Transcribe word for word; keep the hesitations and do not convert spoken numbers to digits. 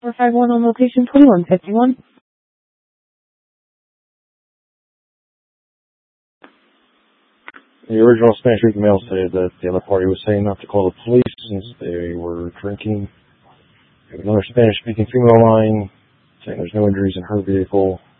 four five one on location twenty-one fifty-one. The original Spanish-speaking mail said that the other party was saying not to call the police since they were drinking. There was another Spanish-speaking female line saying there's no injuries in her vehicle.